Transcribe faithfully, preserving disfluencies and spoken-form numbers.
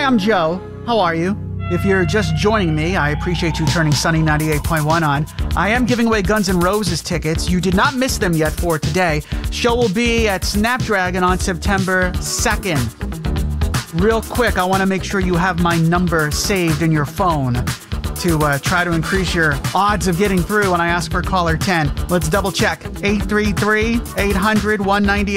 I'm Joe. How are you? If you're just joining me, I appreciate you turning Sunny ninety-eight point one on. I am giving away Guns N' Roses tickets. You did not miss them yet for today. Show will be at Snapdragon on September second. Real quick, I want to make sure you have my number saved in your phone to uh, try to increase your odds of getting through when I ask for caller ten. Let's double check. eight three three, eight hundred, one ninety-eight.